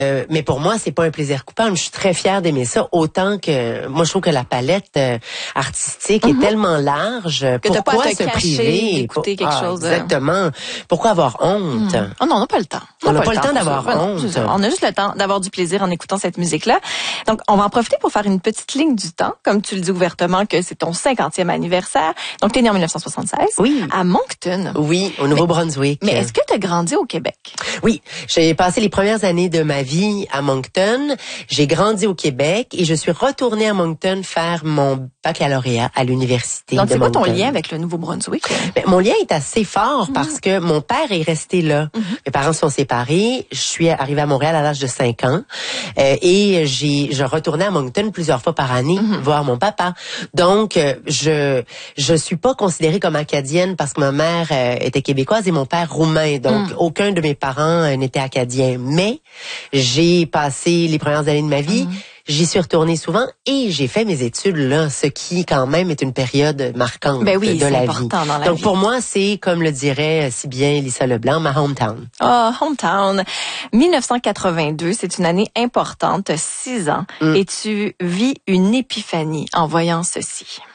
Mais pour moi, c'est pas un plaisir coupable. Je suis très fière d'aimer ça, autant que moi, je trouve que la palette artistique est tellement large. Que pourquoi t'as pas à te se cacher priver d'écouter quelque chose. Exactement. Pourquoi avoir honte? Oh non, on n'a pas le temps. On n'a pas le temps d'avoir honte. On a juste le temps d'avoir du plaisir en écoutant cette musique-là. Donc, on va en profiter pour faire une petite ligne du temps. Comme tu le dis ouvertement que c'est ton 50e anniversaire. Donc, t'es né en 1976. Oui. À Moncton. Oui, au Nouveau-Brunswick. Mais est-ce que tu as grandi au Québec? Oui. J'ai passé les premières années de ma vie à Moncton. J'ai grandi au Québec et je suis retournée à Moncton faire mon baccalauréat à l'université de Moncton. Donc, c'est quoi ton lien avec le Nouveau-Brunswick? Ben, mon lien est assez fort parce que mon père est resté là. Mes parents se sont séparés. Je suis arrivée à Montréal à l'âge de 5 ans. Et je retournais à Moncton plusieurs fois par année voir mon papa. Donc, je suis pas considérée comme acadienne parce que ma mère était québécoise et mon père roumain. Donc, aucun de mes parents n'était acadien. Mais j'ai passé les premières années de ma vie. J'y suis retournée souvent et j'ai fait mes études là, ce qui quand même est une période marquante ben oui, de la vie. Important dans la Donc vie. pour moi, c'est comme le dirait si bien Lisa Leblanc, ma hometown. Hometown. 1982, c'est une année importante, 6 ans, et tu vis une épiphanie en voyant ceci.